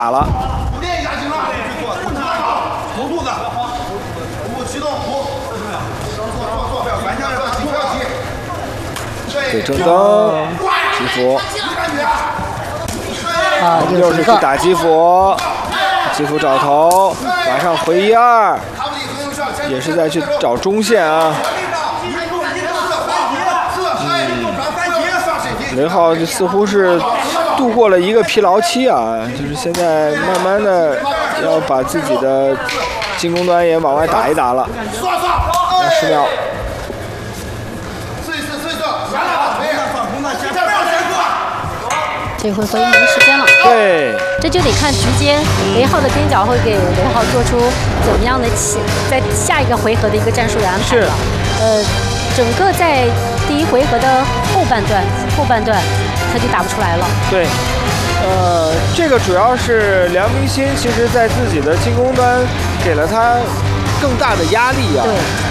打了。 练一下行了，头肚子，五驱动五，坐，反向不要急。 对，正蹬，击服。 啊， 又是去打击服，击服找头，马上回1-2，也是在去找中线啊。雷浩似乎是度过了一个疲劳期啊，就是现在慢慢的要把自己的进攻端也往外打一打了。10秒。 这回合也没时间了。 对， 这就得看直接雷浩的边角会给雷浩做出怎么样的在下一个回合的一个战术的安排了。整个在第一回合的后半段他就打不出来了。 对，这个主要是梁明鑫其实在自己的进攻端给了他更大的压力啊。 对。